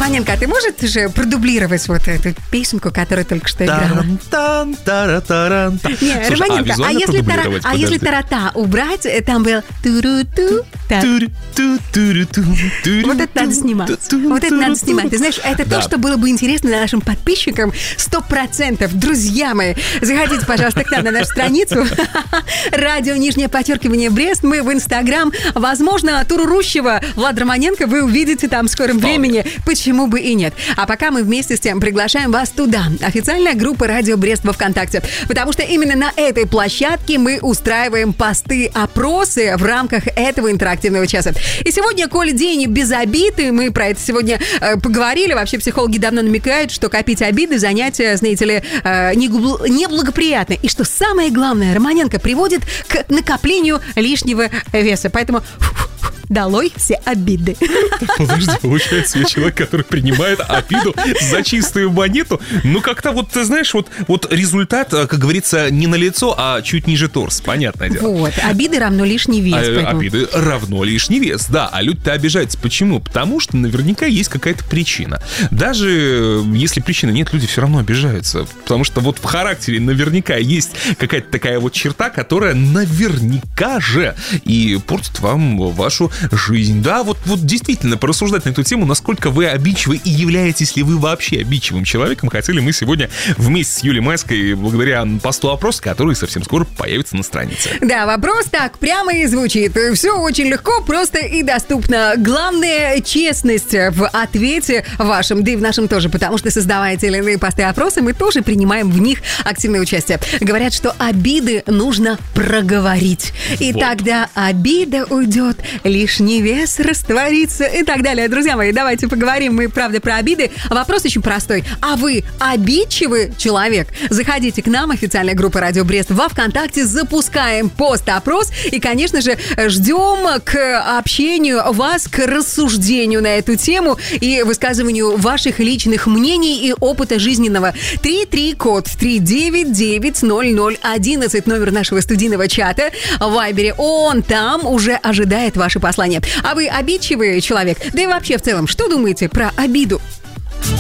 Романенко, а ты можешь же продублировать вот эту песенку, которую только что играла? Не, Романенко, а если тарата убрать, там был туру-ту, вот это надо снимать. Вот это надо снимать. Ты знаешь, это то, что было бы интересно нашим подписчикам 100%. Друзья мои, заходите, пожалуйста, к нам на нашу страницу. Радио Нижнее Подчеркивание Брест. Мы в Инстаграм. Возможно, турурущего Влада Романенко вы увидите там в скором времени. Почему бы и нет. А пока мы вместе с тем приглашаем вас туда. Официальная группа Радио Брест во ВКонтакте. Потому что именно на этой площадке мы устраиваем посты, опросы в рамках этого интерактивного часа. И сегодня, коль день без обиды, мы про это сегодня поговорили. Вообще психологи давно намекают, что копить обиды занятие, знаете ли, неблагоприятное. И что самое главное, Романенко, приводит к накоплению лишнего веса. Поэтому долой все обиды. Подожди, получается, я человек, который принимает обиду за чистую монету. Ну, как-то вот, ты знаешь, вот результат, как говорится, не на лицо, а чуть ниже торса. Понятное дело. Вот, обиды равно лишний вес. Обиды равно лишний вес, да. А люди-то обижаются. Почему? Потому что наверняка есть какая-то причина. Даже если причины нет, люди все равно обижаются. Потому что вот в характере наверняка есть какая-то такая вот черта, которая наверняка же и портит вам вашу жизнь. Да, вот действительно порассуждать на эту тему, насколько вы обидчивы и являетесь ли вы вообще обидчивым человеком, хотели мы сегодня вместе с Юлией Майской, благодаря посту опрос, который совсем скоро появится на странице. Да, вопрос так прямо и звучит. Все очень легко, просто и доступно. Главное, честность в ответе вашем, да и в нашем тоже, потому что, создавая те или иные посты опросы, мы тоже принимаем в них активное участие. Говорят, что обиды нужно проговорить. И тогда обида уйдет, лишний вес растворится и так далее. Друзья мои, давайте поговорим мы, правда, про обиды. Вопрос очень простой. А вы обидчивый человек? Заходите к нам, официальная группа Радио Брест во ВКонтакте, запускаем пост-опрос и, конечно же, ждем к общению вас, к рассуждению на эту тему и высказыванию ваших личных мнений и опыта жизненного. 33-код 399-0011, номер нашего студийного чата в Вайбере. Он там уже ожидает ваши послания. А вы обидчивый человек? Да и вообще в целом, что думаете про обиду?